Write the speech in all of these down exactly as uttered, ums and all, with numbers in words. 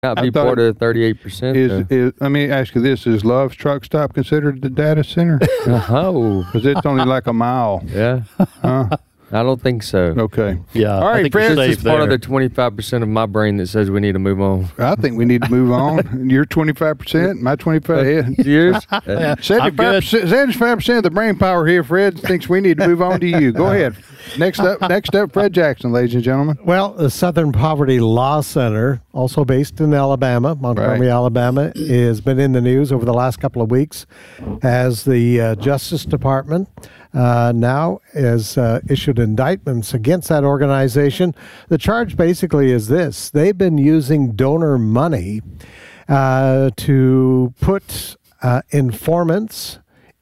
not be I thought part it- of the thirty-eight percent. Is, is let me ask you this: Is Love's truck stop considered the data center? Oh, Because it's only like a mile. yeah. Huh? I don't think so. Okay. Yeah. All I right, think you're Fred, This safe is part of there. the twenty-five percent of my brain that says we need to move on. I think we need to move on. You're twenty-five percent. My twenty-five. Yours? Uh, I'm Seventy-five good. percent. Seventy-five percent of the brain power here. Fred thinks we need to move on to you. Go ahead. Next up. Next up, Fred Jackson, ladies and gentlemen. Well, the Southern Poverty Law Center, also based in Alabama, Montgomery, Right. Alabama, has been in the news over the last couple of weeks as the uh, Justice Department uh, now has uh, issued indictments against that organization. The charge basically is this: they've been using donor money uh, to put uh, informants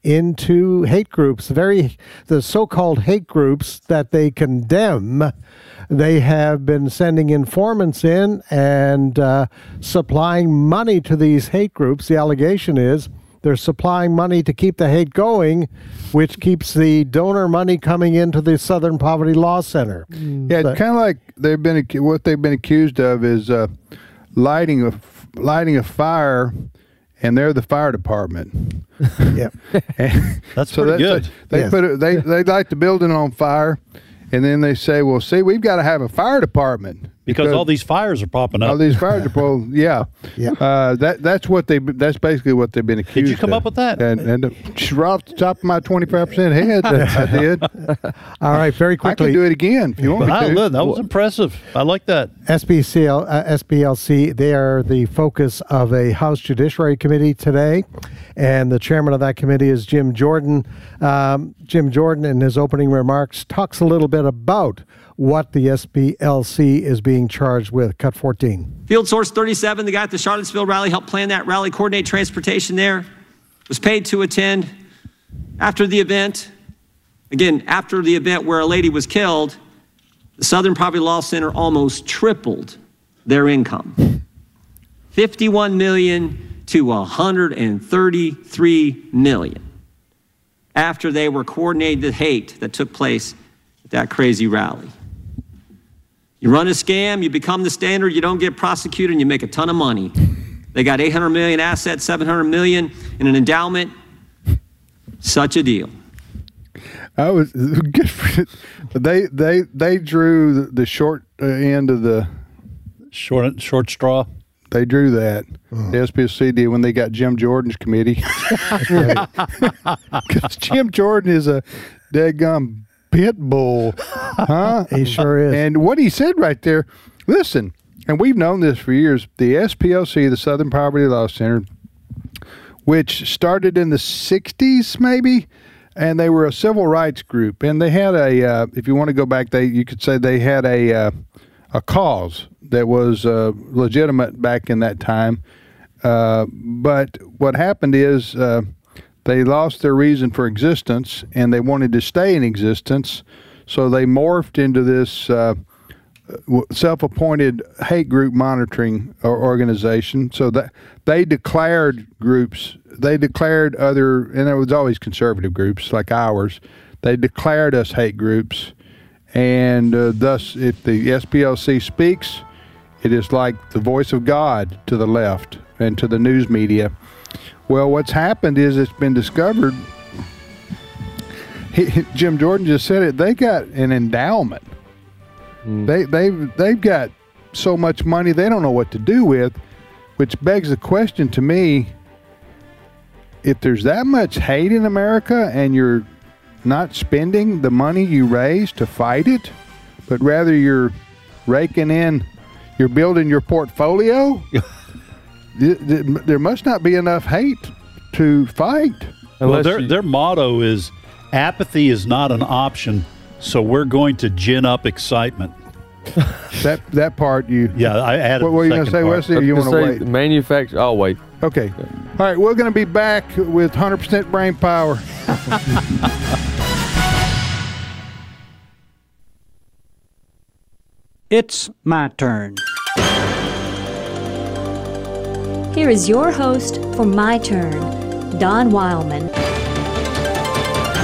into hate groups, the very the so-called hate groups that they condemn. They have been sending informants in and uh, supplying money to these hate groups. The allegation is they're supplying money to keep the hate going, which keeps the donor money coming into the Southern Poverty Law Center. Yeah, But- it's kind of like they've been ac- what they've been accused of is uh, lighting a lighting a fire, and they're the fire department. Yeah. And That's so pretty that's- good. They Yes. put it, they they light the building on fire, and then they say, "Well, see, we've got to have a fire department Because all these fires are popping all up. these fire departments." Yeah, Yeah. Uh, that that's what they that's basically what they've been accused. Did you come of. up with that? And, and uh, right off the top of my twenty-five percent head, I did. All right, very I can quickly. do it again if you want me Wow, to. look, that was impressive. I like that. S B C L, uh, S B L C, they are the focus of a House Judiciary Committee today, and the chairman of that committee is Jim Jordan. Um, Jim Jordan, in his opening remarks, talks a little bit about what the S B L C is being charged with. Cut fourteen. Field Source thirty-seven, the guy at the Charlottesville rally, helped plan that rally, coordinate transportation there, was paid to attend. After the event, again, after the event where a lady was killed, the Southern Poverty Law Center almost tripled their income. fifty-one million to one hundred thirty-three million after they were coordinating the hate that took place at that crazy rally. You run a scam, you become the standard, you don't get prosecuted, and you make a ton of money. They got eight hundred million assets, seven hundred million in an endowment. Such a deal. I was good for they they they drew the, the short uh, end of the Short, short straw. they drew that the S P L C did when they got Jim Jordan's committee because Jim Jordan is a daggum pit bull, huh? He sure is. And what he said right there, listen, and we've known this for years. The S P L C, the Southern Poverty Law Center, which started in the sixties, maybe. And they were a civil rights group, and they had a. Uh, if you want to go back, they you could say they had a uh, a cause that was uh, legitimate back in that time. Uh, but what happened is uh, they lost their reason for existence, and they wanted to stay in existence, so they morphed into this uh, self-appointed hate group monitoring organization. So that they declared groups. They declared other, and it was always conservative groups like ours. They declared us hate groups, and uh, thus, if the S P L C speaks, it is like the voice of God to the left and to the news media. Well, what's happened is it's been discovered. He, Jim Jordan just said it. They got an endowment. Mm. They they've they've got so much money they don't know what to do with, which begs the question to me. If there's that much hate in America and you're not spending the money you raise to fight it, but rather you're raking in, you're building your portfolio, th- th- there must not be enough hate to fight. Well, their, their motto is apathy is not an option, so we're going to gin up excitement. that that part you yeah I added. What were you going to say, part. Wesley? Or you want to wait? Manufacture. I'll wait. Okay. All right. We're going to be back with one hundred percent brain power. It's my turn. Here is your host for My Turn, Don Wildman.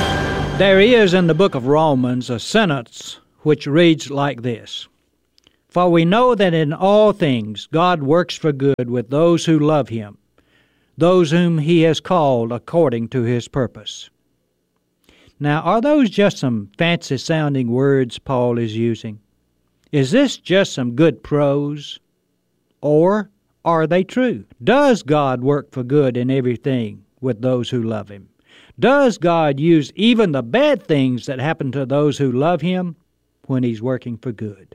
There is in the book of Romans a sentence which reads like this: For we know that in all things God works for good with those who love him, those whom he has called according to his purpose. Now, are those just some fancy-sounding words Paul is using? Is this just some good prose? Or are they true? Does God work for good in everything with those who love him? Does God use even the bad things that happen to those who love him when he's working for good?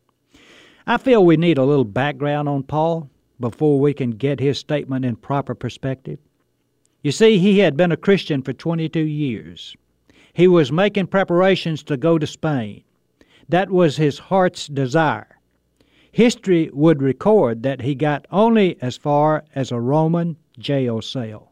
I feel we need a little background on Paul before we can get his statement in proper perspective. You see, he had been a Christian for twenty-two years. He was making preparations to go to Spain. That was his heart's desire. History would record that he got only as far as a Roman jail cell.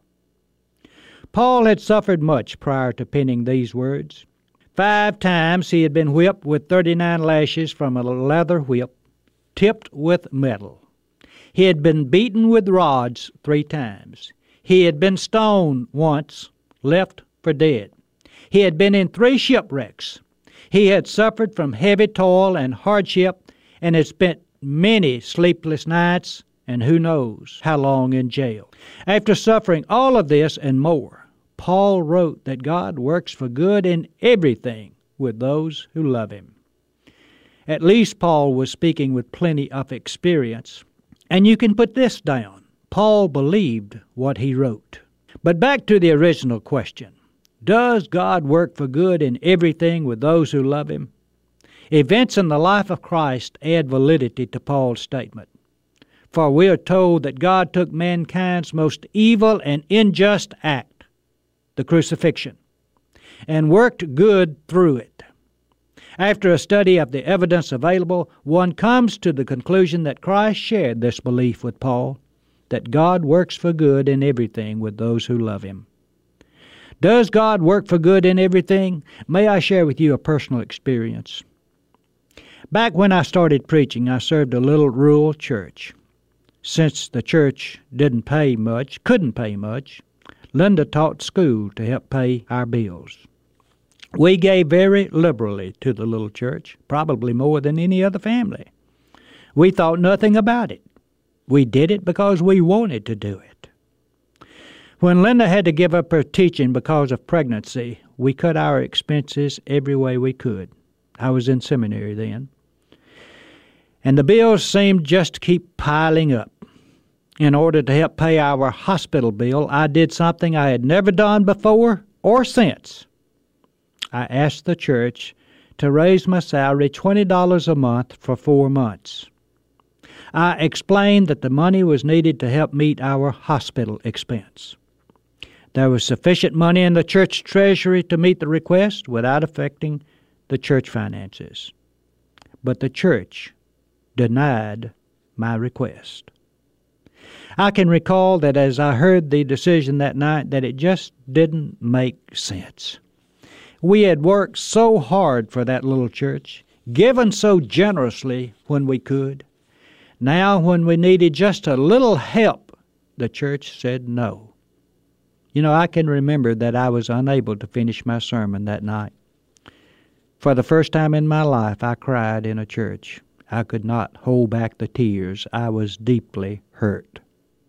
Paul had suffered much prior to penning these words. Five times he had been whipped with thirty-nine lashes from a leather whip tipped with metal. He had been beaten with rods three times. He had been stoned once, left for dead. He had been in three shipwrecks. He had suffered from heavy toil and hardship and had spent many sleepless nights and who knows how long in jail. After suffering all of this and more, Paul wrote that God works for good in everything with those who love him. At least Paul was speaking with plenty of experience. And you can put this down. Paul believed what he wrote. But back to the original question. Does God work for good in everything with those who love him? Events in the life of Christ add validity to Paul's statement. For we are told that God took mankind's most evil and unjust act, the crucifixion, and worked good through it. After a study of the evidence available, one comes to the conclusion that Christ shared this belief with Paul, that God works for good in everything with those who love him. Does God work for good in everything? May I share with you a personal experience? Back when I started preaching, I served a little rural church. Since the church didn't pay much, couldn't pay much, Linda taught school to help pay our bills. We gave very liberally to the little church, probably more than any other family. We thought nothing about it. We did it because we wanted to do it. When Linda had to give up her teaching because of pregnancy, we cut our expenses every way we could. I was in seminary then. And the bills seemed just to keep piling up. In order to help pay our hospital bill, I did something I had never done before or since. I asked the church to raise my salary twenty dollars a month for four months. I explained that the money was needed to help meet our hospital expense. There was sufficient money in the church treasury to meet the request without affecting the church finances. But the church denied my request. I can recall that as I heard the decision that night, that it just didn't make sense. We had worked so hard for that little church, given so generously when we could. Now, when we needed just a little help, the church said no. You know, I can remember that I was unable to finish my sermon that night. For the first time in my life, I cried in a church. I could not hold back the tears. I was deeply hurt.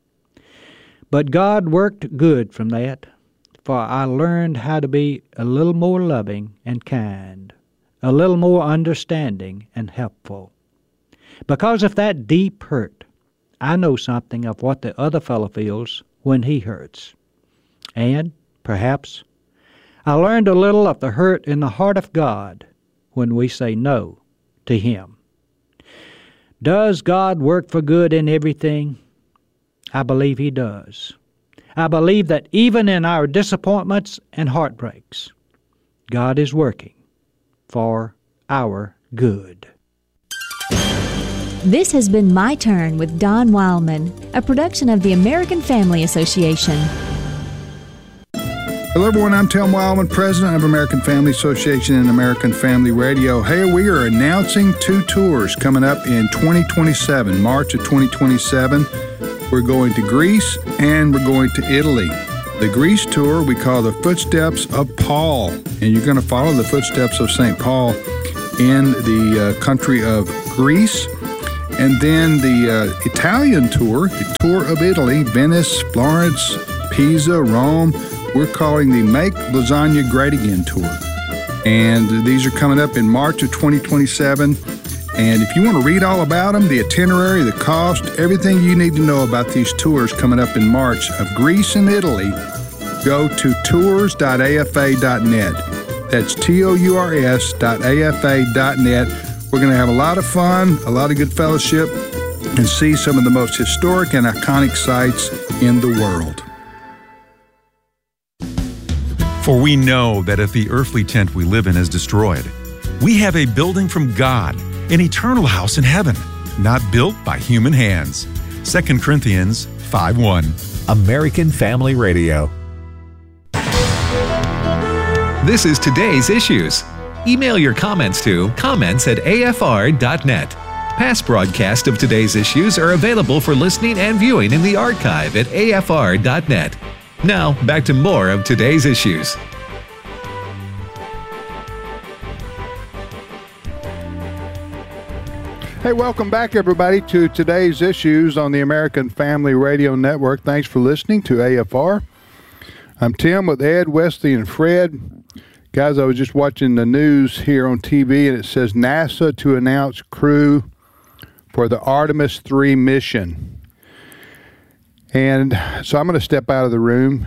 But God worked good from that, for I learned how to be a little more loving and kind, a little more understanding and helpful. Because of that deep hurt, I know something of what the other fellow feels when he hurts. And, perhaps, I learned a little of the hurt in the heart of God when we say no to him. Does God work for good in everything? I believe he does. I believe that even in our disappointments and heartbreaks, God is working for our good. This has been My Turn with Don Wildman, a production of the American Family Association. Hello, everyone. I'm Tom Wildman, president of American Family Association and American Family Radio. Hey, we are announcing two tours coming up in twenty twenty-seven, March of twenty twenty-seven. We're going to Greece and we're going to Italy. The Greece tour we call the Footsteps of Paul, and you're going to follow the footsteps of Saint Paul in the uh, country of Greece. And then the uh, Italian tour, the Tour of Italy, Venice, Florence, Pisa, Rome. We're calling the Make Lasagna Great Again tour. And these are coming up in March of twenty twenty-seven. And if you want to read all about them, the itinerary, the cost, everything you need to know about these tours coming up in March of Greece and Italy, go to tours dot a f a dot net. That's T O U R S dot A F A dot net. We're going to have a lot of fun, a lot of good fellowship, and see some of the most historic and iconic sites in the world. For we know that if the earthly tent we live in is destroyed, we have a building from God, an eternal house in heaven, not built by human hands. Second Corinthians five one. American Family Radio. This is Today's Issues. Email your comments to comments at a f r dot net. Past broadcasts of Today's Issues are available for listening and viewing in the archive at a f r dot net. Now, back to more of Today's Issues. Hey, welcome back, everybody, to Today's Issues on the American Family Radio Network. Thanks for listening to A F R. I'm Tim with Ed, Wesley, and Fred. Guys, I was just watching the news here on T V, and it says NASA to announce crew for the Artemis three mission. And so I'm going to step out of the room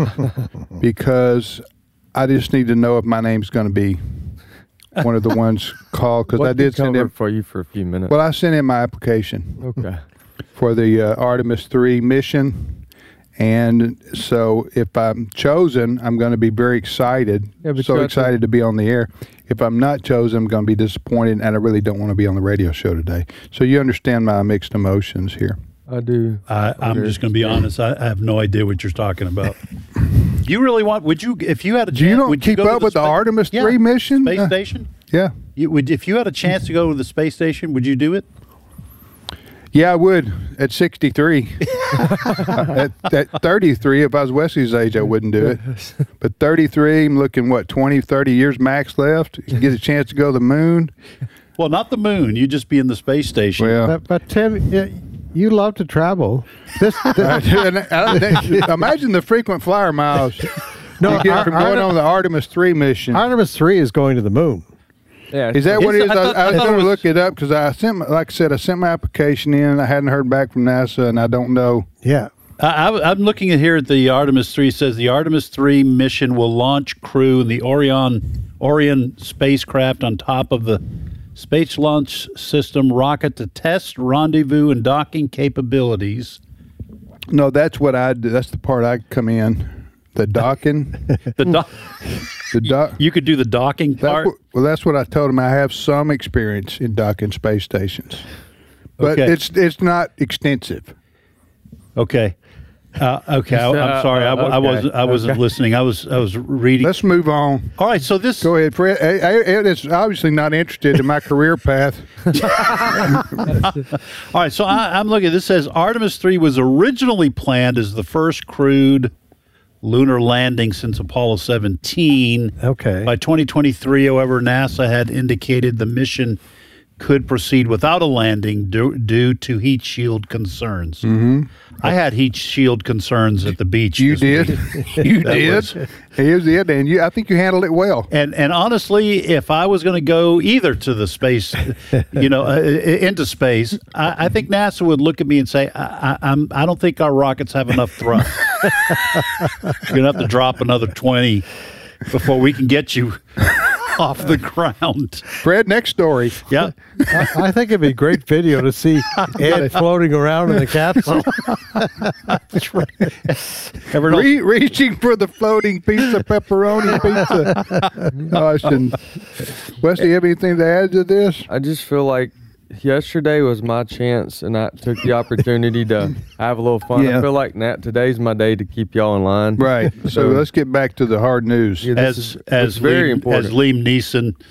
because I just need to know if my name's going to be one of the ones called, because I did send in for you for a few minutes. Well, I sent in my application. Okay. For the uh, Artemis three mission, and so if I'm chosen, I'm going to be very excited. Yeah, but so you have excited to... to be on the air. If I'm not chosen, I'm going to be disappointed, and I really don't want to be on the radio show today. So you understand my mixed emotions here. I do. I, I'm just going to be honest. I, I have no idea what you're talking about. You really want? Would you, if you had a chance? You don't would keep you go up to with the spa- Artemis yeah, three mission? Space Uh, station? Yeah. You would, if you had a chance to go to the space station, would you do it? Yeah, I would at sixty-three. at, at thirty-three, if I was Wesley's age, I wouldn't do it. But thirty-three, I'm looking, what, twenty, thirty years max left? You get a chance to go to the moon? Well, not the moon. You'd just be in the space station. Well, But, but Tim, yeah, you love to travel. This, imagine the frequent flyer miles no, you get from Ar- going Ar- on the Artemis three mission. Artemis three is going to the moon. Yeah. Is that what it is? I I, thought- I, I was thought going it to was- look it up because I sent, my- like I said, I sent my application in. I hadn't heard back from NASA, and I don't know. Yeah. I, I, I'm looking at here at the Artemis three. It says the Artemis three mission will launch crew in the Orion Orion spacecraft on top of the Space Launch System rocket to test rendezvous and docking capabilities. No, that's what I do. That's the part I come in. The docking. The dock. The dock. You could do the docking That's part. what, well, that's what I told him. I have some experience in docking space stations, but Okay. it's it's not extensive. Okay. Uh, okay. I, I'm sorry. I, I Okay. wasn't. I wasn't Okay. listening. I was. I was reading. Let's move on. All right. So this. Go ahead, Fred. Ed is obviously not interested in my career path. All right. So I, I'm looking. This says Artemis three was originally planned as the first crewed lunar landing since Apollo seventeen. Okay. By twenty twenty-three, however, NASA had indicated the mission could proceed without a landing due, due to heat shield concerns. Mm-hmm. I had heat shield concerns at the beach. You this did. week. You That did. was- Here's it, and you. I think you handled it well. And and honestly, if I was going to go either to the space, you know, uh, into space, I, I think NASA would look at me and say, I, I, I'm, I don't think our rockets have enough thrust. You're going to have to drop another twenty before we can get you off the ground. Fred, next story. Yeah. I, I think it'd be a great video to see Ed floating around in the capsule. Ever know- Re- reaching for the floating pizza, pepperoni pizza. Gosh, and Wesley, you have anything to add to this? I just feel like yesterday was my chance, and I took the opportunity to have a little fun. Yeah. I feel like Nat, today's my day to keep y'all in line. Right. So let's get back to the hard news. Yeah, this as is- as it's very Liam, important. as Liam Neeson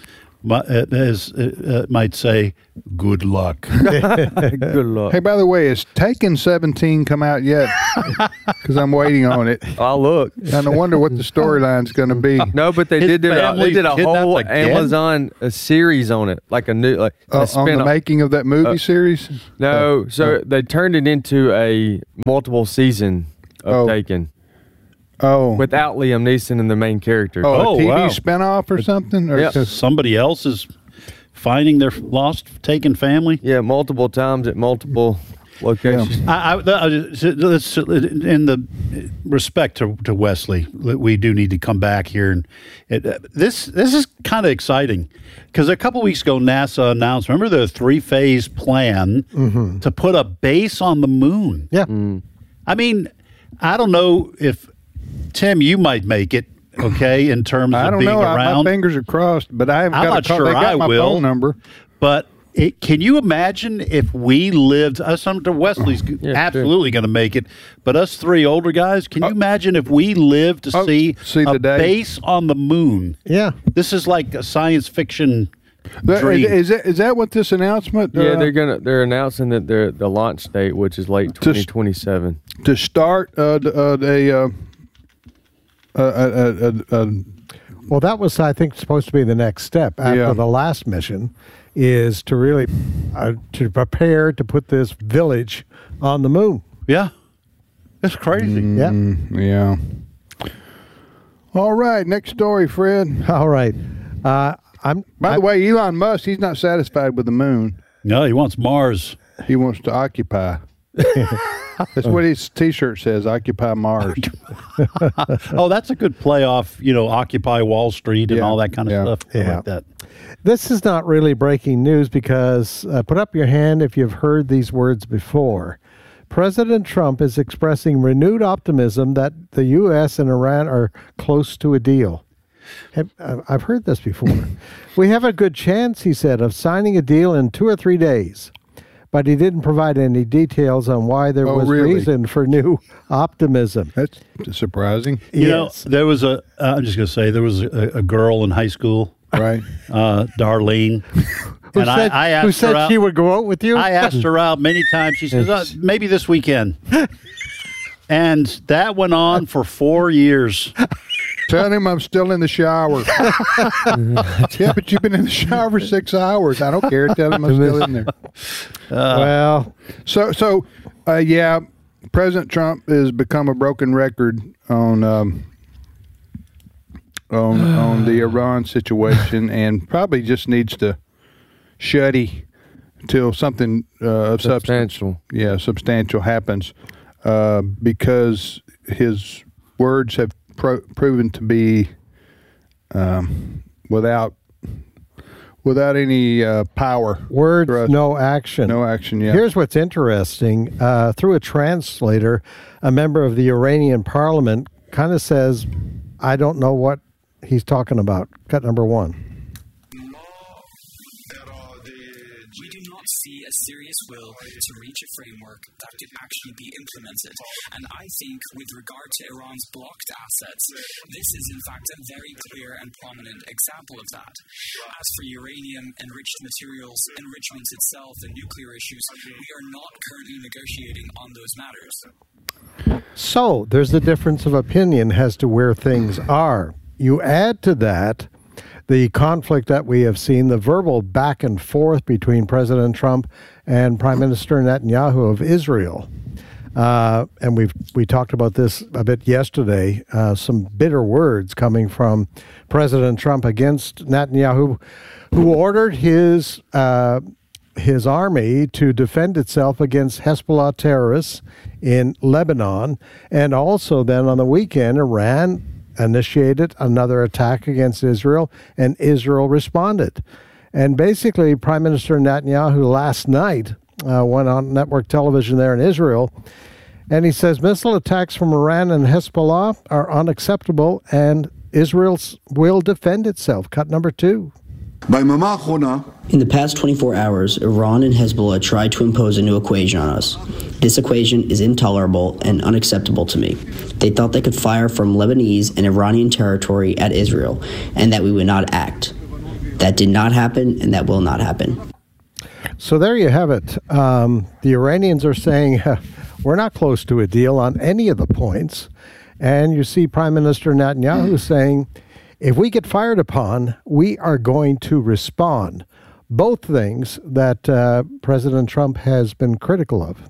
as uh, might say, good luck. Good luck. Hey, by the way, has Taken seventeen come out yet? Because I'm waiting on it. I'll look. And I wonder what the storyline's going to be. No, but they His did do a, they family did a kidnapped whole again? Amazon a series on it, like a new like a Uh, on the spin-off. making of that movie Uh, series? No, Uh, so uh, they turned it into a multiple season of Oh. Taken oh, without Liam Neeson in the main character. oh, Oh, a T V wow. spinoff or something? Or Yep. just- Somebody else is finding their lost, taken family. Yeah, multiple times at multiple locations. I, I, I, let's, in the respect to, to Wesley, we do need to come back here, and it, uh, this this is kind of exciting because a couple weeks ago NASA announced. Remember the three phase plan to put a base on the moon. Yeah. I mean, I don't know if Tim, you might make it. Okay, in terms I of don't being know. I, around, my fingers are crossed, but I haven't I'm got not a call. sure They got I my will. phone number. But it, can you imagine if we lived? Us, some to Wesley's Yeah, absolutely going to make it, but us three older guys, can you imagine if we lived to oh, see, see a the day. base on the moon? Yeah. This is like a science fiction That- dream. Is, is, that, is that what this announcement? Yeah, uh, they're gonna they're announcing that they're the launch date, which is late twenty twenty seven. to start uh, the, uh, a, uh, uh, uh, uh, uh, Well, that was, I think, supposed to be the next step after Yeah. the last mission, is to really uh, to prepare to put this village on the moon. yeah, that's crazy. Yeah. yeah. All right, next story, Fred. All right. Uh, I'm. By I- the way, Elon Musk, he's not satisfied with the moon. No, he wants Mars. He wants to occupy. That's what his T-shirt says: "Occupy Mars." Oh, that's a good playoff. You know, Occupy Wall Street and Yeah, all that kind of yeah. stuff. I Yeah. like that. This is not really breaking news because uh, put up your hand if you've heard these words before. President Trump is expressing renewed optimism that the U S and Iran are close to a deal. Have, uh, I've heard this before. We have a good chance, he said, of signing a deal in two or three days. But he didn't provide any details on why there Oh, was really? reason for new optimism. That's surprising, You Yes. know, there was a. Uh, I'm just going to say there was a, a girl in high school, right? uh, Darlene. Who and said, I, I asked who her said out, she would go out with you? I asked her out many times. She says, uh, maybe this weekend. And that went on for four years. Tell him I'm still in the shower. Yeah, but you've been in the shower for six hours. I don't care. Tell him I'm still in there. well, So, so, uh, yeah, President Trump has become a broken record on um, on on the Iran situation, and probably just needs to shuddy till something uh, of substance, Substantial. yeah, substantial happens, uh, because his words have pro- proven to be um, without without any uh, power. words, for us. no action. No action. Yeah. Here's what's interesting. Uh, through a translator, a member of the Iranian parliament kind of says, I don't know what he's talking about. Cut number one. We do not see a serious will to reach a framework that could actually be implemented. And I think with regard to Iran's blocked assets, this is in fact a very clear and prominent example of that. As for uranium, enriched materials, enrichment itself, and nuclear issues, we are not currently negotiating on those matters. So there's the difference of opinion as to where things are. You add to that the conflict that we have seen, the verbal back and forth between President Trump and Prime Minister Netanyahu of Israel. Uh, and we've we talked about this a bit yesterday, uh, some bitter words coming from President Trump against Netanyahu, who ordered his uh, his army to defend itself against Hezbollah terrorists in Lebanon. And also then on the weekend, Iran initiated another attack against Israel, and Israel responded. And basically, Prime Minister Netanyahu last night uh, went on network television there in Israel, and he says missile attacks from Iran and Hezbollah are unacceptable, and Israel will defend itself. Cut number two. In the past twenty-four hours, Iran and Hezbollah tried to impose a new equation on us. This equation is intolerable and unacceptable to me. They thought they could fire from Lebanese and Iranian territory at Israel, and that we would not act. That did not happen, and that will not happen. So there you have it. Um, the Iranians are saying we're not close to a deal on any of the points. And you see Prime Minister Netanyahu saying, if we get fired upon, we are going to respond. Both things that uh, President Trump has been critical of.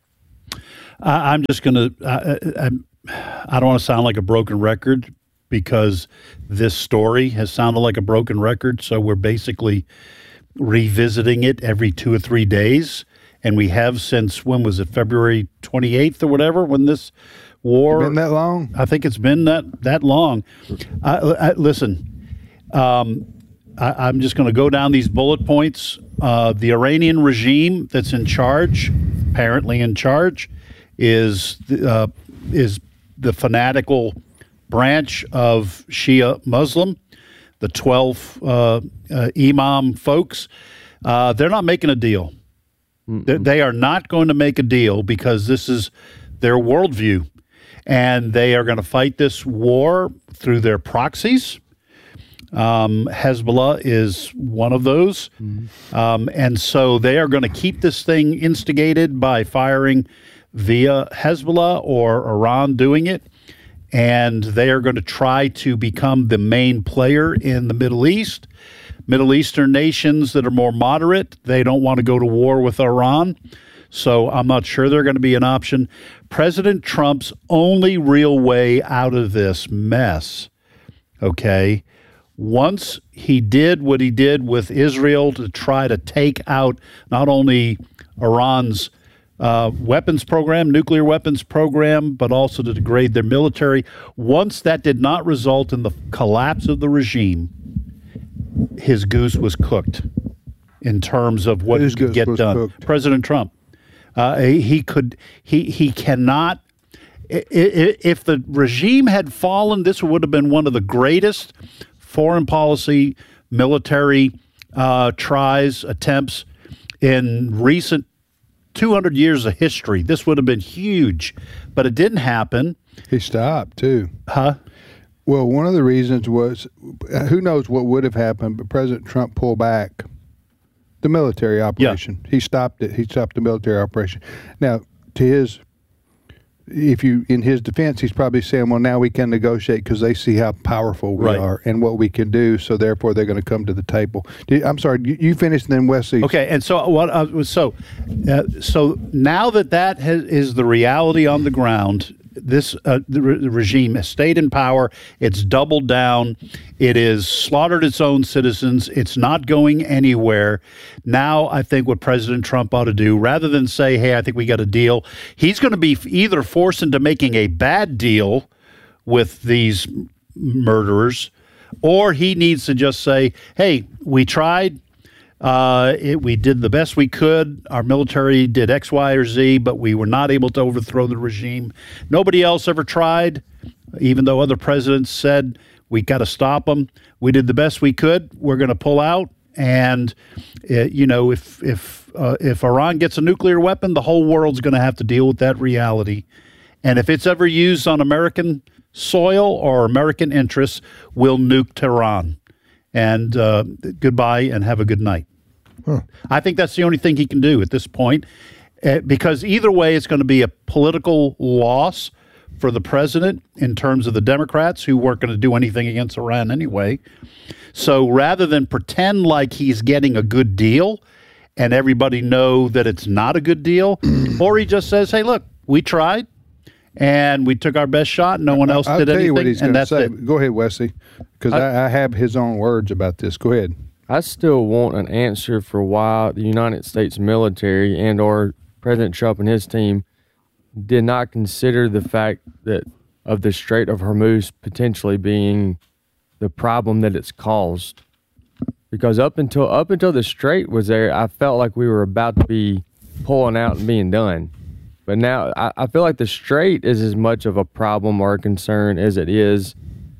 I, I'm just going to, I, I don't want to sound like a broken record because this story has sounded like a broken record. So we're basically revisiting it every two or three days. And we have since, when was it, February twenty-eighth or whatever, when this war. Been that long? I think it's been that, that long. I, I, listen, um, I, I'm just going to go down these bullet points. Uh, the Iranian regime that's in charge, apparently in charge, is uh, is the fanatical branch of Shia Muslim, the twelve uh, uh, imam folks. Uh, they're not making a deal. They, they are not going to make a deal because this is their worldview. And they are going to fight this war through their proxies. Um, Hezbollah is one of those. Mm-hmm. Um, and so they are going to keep this thing instigated by firing via Hezbollah or Iran doing it. And they are going to try to become the main player in the Middle East. Middle Eastern nations that are more moderate, they don't want to go to war with Iran. So I'm not sure they're going to be an option. President Trump's only real way out of this mess, okay, once he did what he did with Israel to try to take out not only Iran's uh, weapons program, nuclear weapons program, but also to degrade their military, once that did not result in the collapse of the regime, his goose was cooked in terms of what he could get done. Cooked. President Trump. Uh, he could, he he cannot, if the regime had fallen, this would have been one of the greatest foreign policy, military uh, tries, attempts in recent two hundred years of history. This would have been huge, but it didn't happen. He stopped, too. Huh? Well, one of the reasons was, who knows what would have happened, but President Trump pulled back the military operation. Yeah. He stopped it. He stopped the military operation. Now, to his, if you, in his defense, he's probably saying, well, now we can negotiate because they see how powerful we right. are and what we can do. So therefore, they're going to come to the table. I'm sorry, you, you finished, and then Wesley. Okay, and so what? Uh, so, uh, so now that that has, is the reality on the ground. This uh, the, re- the regime has stayed in power. It's doubled down. It has slaughtered its own citizens. It's not going anywhere. Now, I think what President Trump ought to do, rather than say, hey, I think we got a deal, he's going to be either forced into making a bad deal with these murderers, or he needs to just say, hey, we tried. Uh, it, we did the best we could. Our military did X, Y, or Z, but we were not able to overthrow the regime. Nobody else ever tried, even though other presidents said, we got to stop them. We did the best we could. We're going to pull out. And, uh, you know, if if uh, if Iran gets a nuclear weapon, the whole world's going to have to deal with that reality. And if it's ever used on American soil or American interests, we'll nuke Tehran. And uh, goodbye and have a good night. Huh. I think that's the only thing he can do at this point, uh, because either way, it's going to be a political loss for the president in terms of the Democrats who weren't going to do anything against Iran anyway. So rather than pretend like he's getting a good deal and everybody know that it's not a good deal, or he just says, hey, look, we tried. And we took our best shot. No one else I'll did tell anything. You what he's and that's say. it. Go ahead, Wesley, because I, I have his own words about this. Go ahead. I still want an answer for why the United States military and or President Trump and his team did not consider the fact that of the Strait of Hormuz potentially being the problem that it's caused. Because up until up until the Strait was there, I felt like we were about to be pulling out and being done. But now I, I feel like the Strait is as much of a problem or a concern as it is.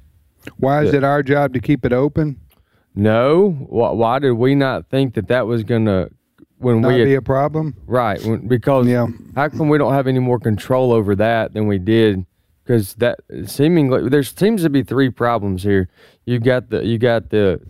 Why is the, it our job to keep it open? No. Why, why did we not think that that was going to when not we had, be a problem? Right. When, because yeah. how come we don't have any more control over that than we did? Because that seemingly there seems to be three problems here. You got the you got the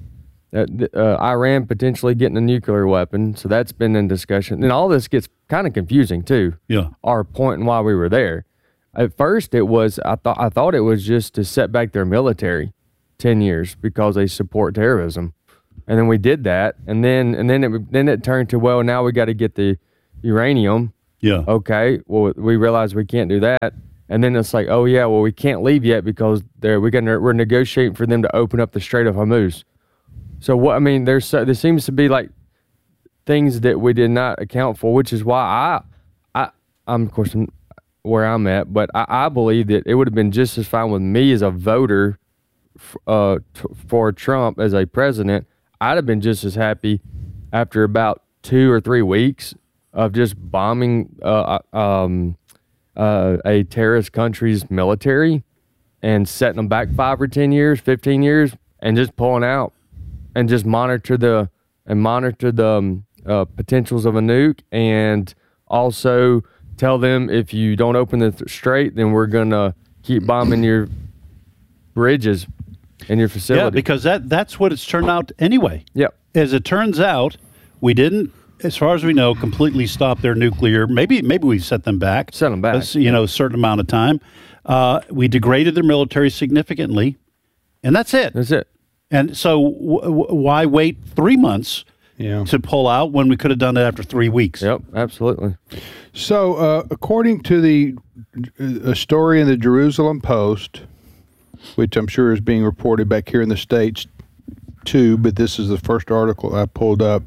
uh, uh, Iran potentially getting a nuclear weapon. So that's been in discussion. And all this gets kind of confusing too. Yeah. Our point and why we were there. At first, it was I thought I thought it was just to set back their military ten years because they support terrorism, and then we did that, and then and then it then it turned to, well, now we got to get the uranium. Yeah. Okay. Well, we realized we can't do that, and then it's like, oh yeah, well, we can't leave yet because they're we gonna we're negotiating for them to open up the Strait of Hormuz. So what I mean, there's so, there seems to be like things that we did not account for, which is why I I I'm of course where I'm at, but I, I believe that it would have been just as fine with me as a voter f- uh, t- for Trump as a president. I'd have been just as happy after about two or three weeks of just bombing uh, um, uh, a terrorist country's military and setting them back five or ten years, fifteen years, and just pulling out and just monitor the and monitor the um, uh, potentials of a nuke, and also tell them if you don't open the th- strait, then we're gonna keep bombing your bridges and your facility. Yeah, because that that's what it's turned out anyway. Yep. As it turns out, we didn't, as far as we know, completely stop their nuclear. Maybe maybe we set them back. Set them back. You know, a certain amount of time. Uh, we degraded their military significantly, and that's it. That's it. And so, w- w- why wait three months Yeah. to pull out when we could have done it after three weeks? Yep, absolutely. So, uh, according to the a story in the Jerusalem Post, which I'm sure is being reported back here in the States too, but this is the first article I pulled up,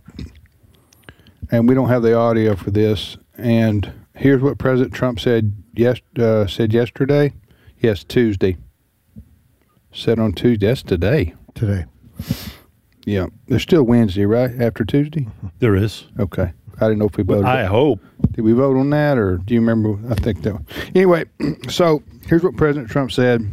and we don't have the audio for this. And here's what President Trump said yes uh, said yesterday. Yes, Tuesday. Said on Tuesday. That's today. Today. Yeah, there's still Wednesday, right? After Tuesday. There is. Okay. I didn't know if we voted. I hope. Did we vote on that, or do you remember? I think that. Anyway, so here's what President Trump said.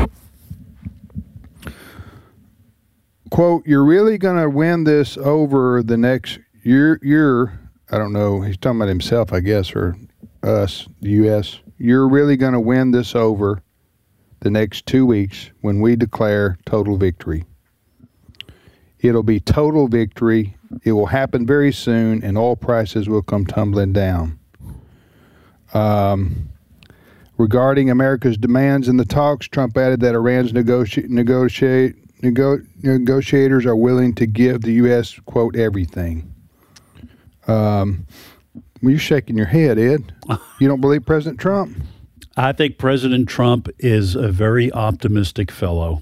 Quote, you're really going to win this over the next year, year, I don't know, he's talking about himself, I guess, or us, the U S You're really going to win this over the next two weeks when we declare total victory. It'll be total victory. It will happen very soon, and oil prices will come tumbling down. Um, regarding America's demands in the talks, Trump added that Iran's negoti- negotiate, nego- negotiators are willing to give the U S, quote, everything. Um, well, you're shaking your head, Ed. You don't believe President Trump? I think President Trump is a very optimistic fellow,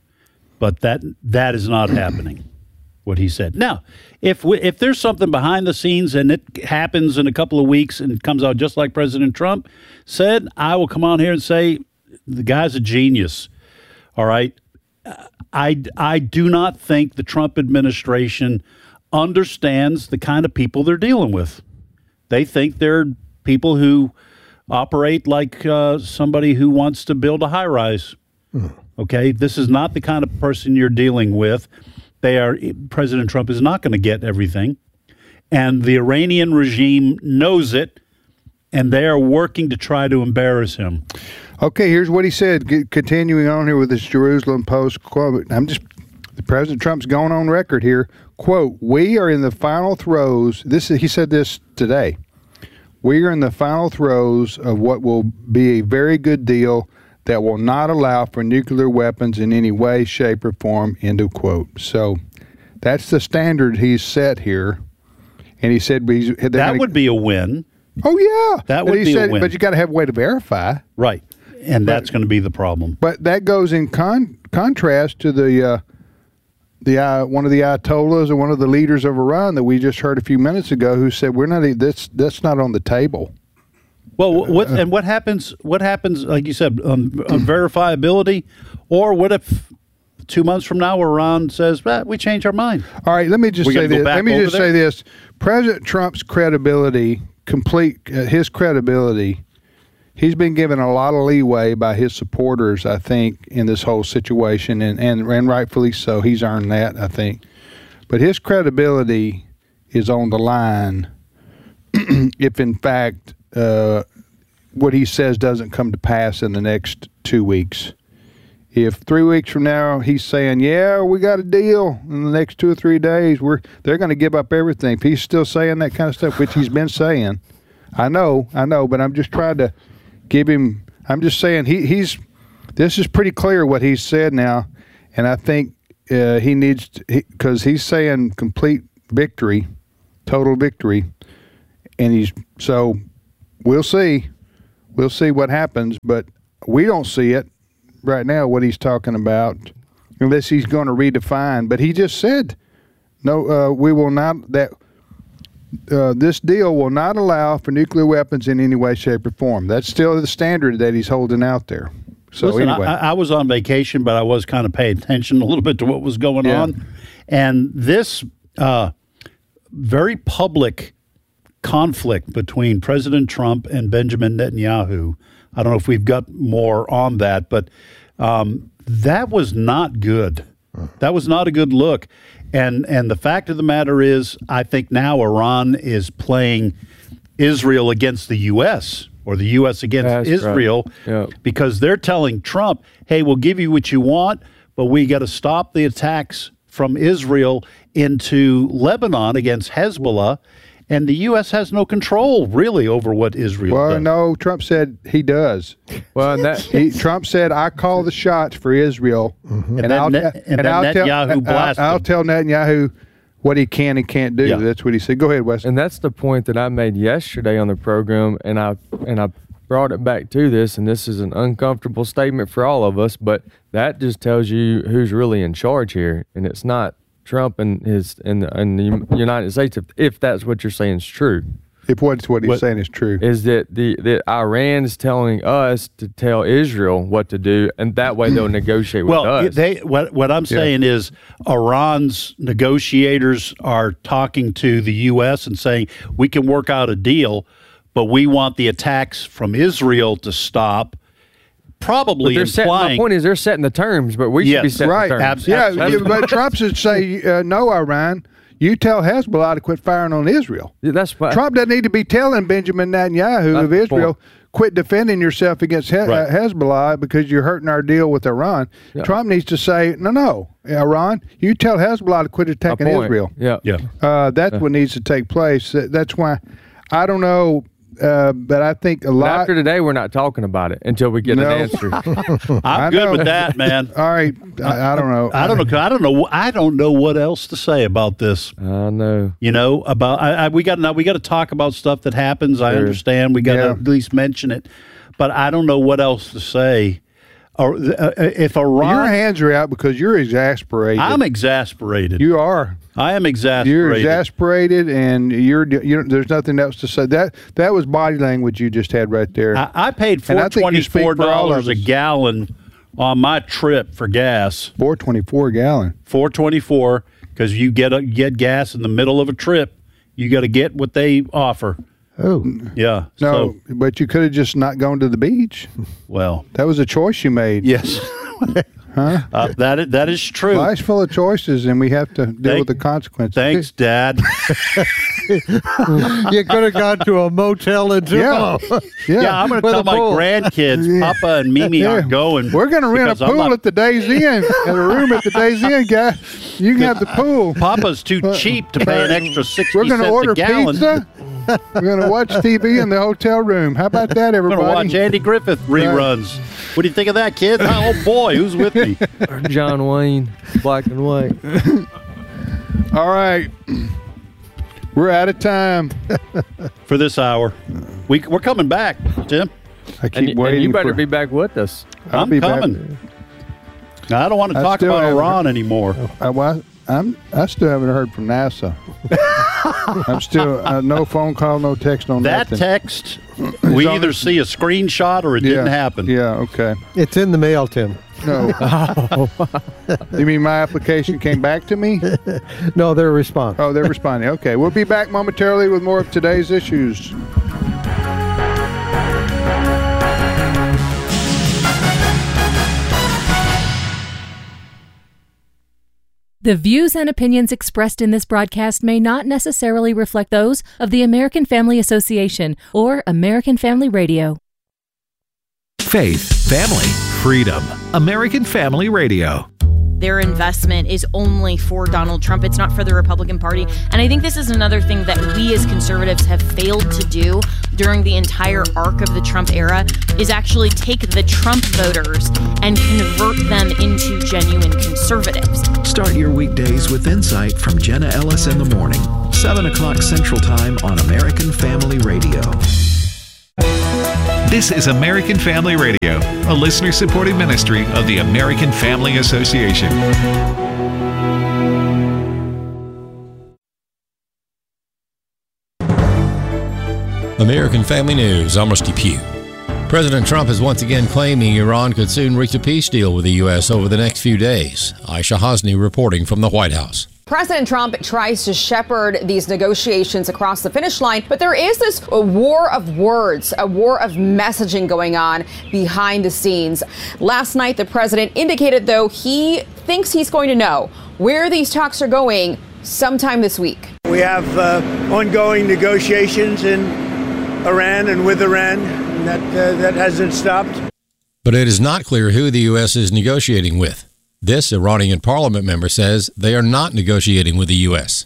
but that that is not happening, what he said. Now, if we, if there's something behind the scenes and it happens in a couple of weeks and it comes out just like President Trump said, I will come on here and say the guy's a genius. All right. I, I do not think the Trump administration understands the kind of people they're dealing with. They think they're people who operate like uh, somebody who wants to build a high-rise. Hmm. Okay, this is not the kind of person you're dealing with. They are. President Trump is not going to get everything, and the Iranian regime knows it, and they are working to try to embarrass him. Okay, here's what he said. G- continuing on here with this Jerusalem Post quote. I'm just President Trump's going on record here. Quote: "We are in the final throes." This he said this today. We are in the final throes of what will be a very good deal that will not allow for nuclear weapons in any way, shape, or form, end of quote. So that's the standard he's set here. And he said he's, that gonna, would be a win. Oh, yeah. That but would he be said, a win. But you got to have a way to verify. Right. And but, that's going to be the problem. But that goes in con- contrast to the uh, the uh, one of the Ayatollahs or one of the leaders of Iran that we just heard a few minutes ago, who said we're not that's that's not on the table. Well, what and what happens? What happens? Like you said, um, um, verifiability, or what if two months from now Iran says, well, "We change our mind"? All right, let me just We're say go this. Let me just there? say this: President Trump's credibility, complete uh, his credibility. He's been given a lot of leeway by his supporters, I think, in this whole situation, and, and, and rightfully so. He's earned that, I think. But his credibility is on the line if, in fact, uh, what he says doesn't come to pass in the next two weeks. if three weeks from now he's saying, yeah, we got a deal in the next two or three days, we're they're going to give up everything. If he's still saying that kind of stuff, which he's been saying, I know, I know, but I'm just trying to give him, I'm just saying he, he's, this is pretty clear what he's said now, and I think uh, he needs to, because he, he's saying complete victory, total victory, and he's, so we'll see. We'll see what happens, but we don't see it right now, what he's talking about, unless he's going to redefine. But he just said, no, uh, we will not, that uh, this deal will not allow for nuclear weapons in any way, shape, or form. That's still the standard that he's holding out there. So Listen, anyway. I, I was on vacation, but I was kind of paying attention a little bit to what was going Yeah. on. And this uh, very public conflict between President Trump and Benjamin Netanyahu, I don't know if we've got more on that, but um, that was not good. That was not a good look. And and the fact of the matter is, I think now Iran is playing Israel against the U S or the U S against That's Israel right. Yep. because they're telling Trump, hey, we'll give you what you want, but we got to stop the attacks from Israel into Lebanon against Hezbollah. And the U S has no control, really, over what Israel Well, does. no, Trump said he does. Well, and that he, Trump said, I call the shots for Israel. And then Net- and then I'll tell, Netanyahu I'll, blasted I'll him. tell Netanyahu what he can and can't do. Yeah. That's what he said. Go ahead, Wes. And that's the point that I made yesterday on the program, and I and I brought it back to this, and this is an uncomfortable statement for all of us, but that just tells you who's really in charge here, and it's not Trump and his and the, and the United States. If, if that's what you're saying is true, if what's what he's What- saying is true. is that the that Iran's telling us to tell Israel what to do, and that way they'll negotiate with Well, us. they what what I'm saying is Iran's negotiators are talking to the U S and saying we can work out a deal, but we want the attacks from Israel to stop. Probably But they're setting, implying my point is they're setting the terms, but we should Yes. be setting Right. the terms. Abs- Yeah, absolutely. but Trump should say, uh, no, Iran, you tell Hezbollah to quit firing on Israel. Yeah, that's what Trump doesn't need to be telling Benjamin Netanyahu That's of the Israel, point. quit defending yourself against he- Right. uh, Hezbollah because you're hurting our deal with Iran. Yeah. Trump needs to say, no, no, Iran, you tell Hezbollah to quit my attacking point. Israel. Yeah, yeah. Uh, that's what needs to take place. That- That's why, I don't know, uh, but I think a But lot. after today, we're not talking about it until we get No. an answer. I'm I good know. with that, man. All right, I, I don't know. I don't know. I don't know. I don't know what else to say about this. I know. You know about I, I, we got now we got to talk about stuff that happens. I Sure. understand. We got to Yeah. at least mention it, but I don't know what else to say. Or uh, if Iran, Your hands are out because you're exasperated. I'm exasperated. You are. I am You're exasperated. exasperated, and you're. You there's nothing else to say. That that was body language you just had right there. I, I paid And I four think you twenty speak four for all dollars of a us. gallon on my trip for gas. Four twenty four a gallon. Four twenty four because you get a, get gas in the middle of a trip. You got to get what they offer. Oh, Yeah. No, So, but you could have just not gone to the beach. well, That was a choice you made. yes. Huh? Uh, that is, that is true. Life's full of choices, and we have to deal Thank- with the consequences. Thanks, Dad. you could have gone to a motel in Yeah. Tupelo. Yeah. Yeah, I'm going to With tell a my pool. grandkids, Papa and Mimi Yeah. aren't going. We're going to rent a because I'm pool not- at the Days Inn, at a room at the Days Inn, guy. You can have the pool. Papa's too cheap to pay an extra sixty We're going cents to order a gallon. pizza. We're going to watch T V in the hotel room. How about that, I'm going everybody? to watch Andy Griffith reruns. What do you think of that, kids? Oh, boy, who's with me? Or John Wayne, black and white. All right. We're out of time. For this hour. We, we're coming back, Tim. I keep And, y- waiting and you better for, be back with us. I'll I'm be back. coming. Now, I don't want to I talk still about haven't Iran anymore. I, well, I'm, I still haven't heard from NASA. I'm still, uh, no phone call, no text on That nothing. text, we on either the- see a screenshot or it yeah. didn't happen. Yeah, okay. It's in the mail, Tim. No. You mean my application came back to me? No, their response. Oh, they're responding. Okay, we'll be back momentarily with more of today's issues. The views and opinions expressed in this broadcast may not necessarily reflect those of the American Family Association or American Family Radio. Faith, family, freedom. American Family Radio. Their investment is only for Donald Trump. It's not for the Republican Party. And I think this is another thing that we as conservatives have failed to do during the entire arc of the Trump era is actually take the Trump voters and convert them into genuine conservatives. Start your weekdays with insight from Jenna Ellis in the morning, seven o'clock Central Time on American Family Radio. This is American Family Radio, a listener-supported ministry of the American Family Association. American Family News, I'm Rusty Pugh. President Trump is once again claiming Iran could soon reach a peace deal with the U S over the next few days. Aisha Hosni reporting from the White House. President Trump tries to shepherd these negotiations across the finish line, but there is this a war of words, a war of messaging going on behind the scenes. Last night, the president indicated, though, he thinks he's going to know where these talks are going sometime this week. We have uh, ongoing negotiations in Iran and with Iran, and that, uh, that hasn't stopped. But it is not clear who the U S is negotiating with. This Iranian parliament member says they are not negotiating with the U S.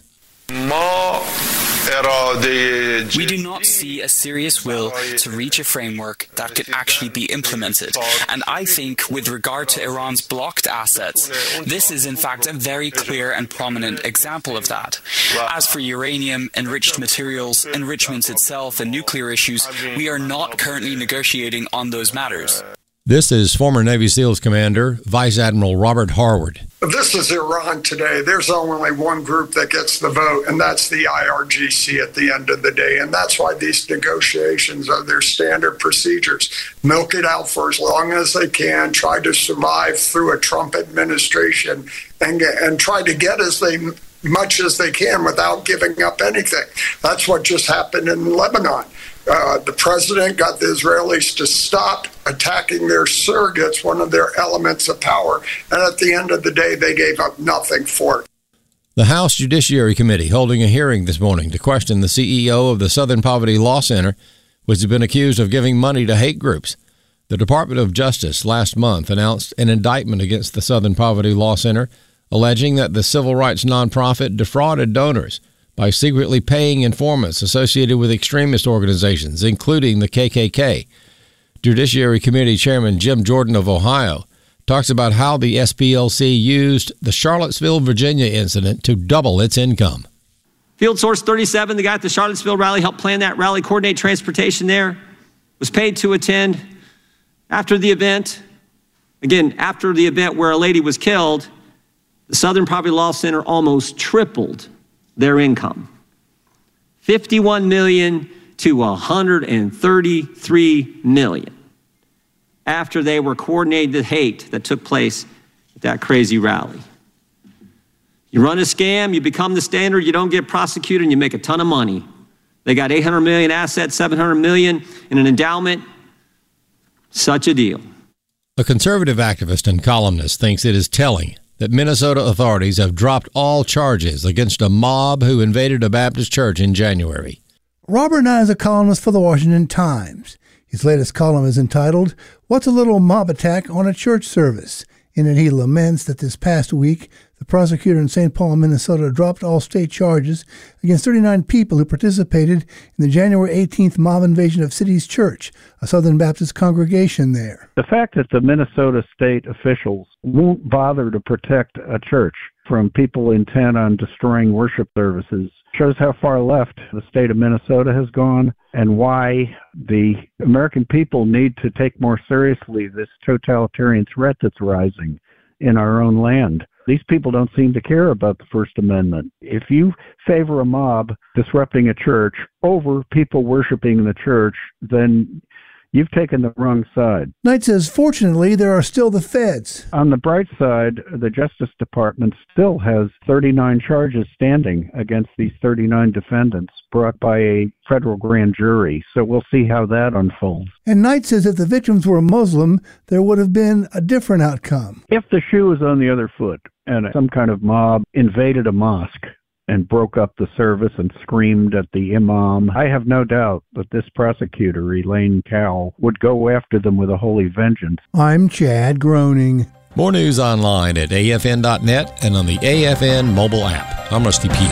We do not see a serious will to reach a framework that could actually be implemented. And I think with regard to Iran's blocked assets, this is in fact a very clear and prominent example of that. As for uranium, enriched materials, enrichment itself, and nuclear issues, we are not currently negotiating on those matters. This is former Navy SEALs Commander Vice Admiral Robert Harward. This is Iran today. There's only one group that gets the vote, and that's the I R G C at the end of the day. And that's why these negotiations are their standard procedures. Milk it out for as long as they can, try to survive through a Trump administration, and, and try to get as they much as they can without giving up anything. That's what just happened in Lebanon. Uh, the president got the Israelis to stop attacking their surrogates, one of their elements of power. And at the end of the day, they gave up nothing for it. The House Judiciary Committee holding a hearing this morning to question the C E O of the Southern Poverty Law Center, which has been accused of giving money to hate groups. The Department of Justice last month announced an indictment against the Southern Poverty Law Center, alleging that the civil rights nonprofit defrauded donors by secretly paying informants associated with extremist organizations, including the K K K. Judiciary Committee Chairman Jim Jordan of Ohio talks about how the S P L C used the Charlottesville, Virginia incident to double its income. Field Source thirty-seven, the guy at the Charlottesville rally, helped plan that rally, coordinate transportation there, was paid to attend. After the event, again, after the event where a lady was killed, the Southern Poverty Law Center almost tripled their income, fifty-one million to one hundred thirty-three million, after they were coordinating the hate that took place at that crazy rally. You run a scam, you become the standard, you don't get prosecuted, and you make a ton of money. They got eight hundred million assets, seven hundred million in an endowment. Such a deal. A conservative activist and columnist thinks it is telling that Minnesota authorities have dropped all charges against a mob who invaded a Baptist church in January. Robert Nye is a columnist for the Washington Times. His latest column is entitled, "What's a Little Mob Attack on a Church Service?" In it, he laments that this past week, the prosecutor in Saint Paul, Minnesota, dropped all state charges against thirty-nine people who participated in the January eighteenth mob invasion of Cities Church, a Southern Baptist congregation there. The fact that the Minnesota state officials won't bother to protect a church from people intent on destroying worship services shows how far left the state of Minnesota has gone and why the American people need to take more seriously this totalitarian threat that's rising in our own land. These people don't seem to care about the First Amendment. If you favor a mob disrupting a church over people worshiping the church, then you've taken the wrong side. Knight says, fortunately, there are still the feds. On the bright side, the Justice Department still has thirty-nine charges standing against these thirty-nine defendants brought by a federal grand jury. So we'll see how that unfolds. And Knight says if the victims were Muslim, there would have been a different outcome. If the shoe was on the other foot and some kind of mob invaded a mosque and broke up the service and screamed at the imam. I have no doubt that this prosecutor, Elaine Cowell, would go after them with a holy vengeance. I'm Chad Groening. More news online at A F N dot net and on the A F N mobile app. I'm Rusty Pugh.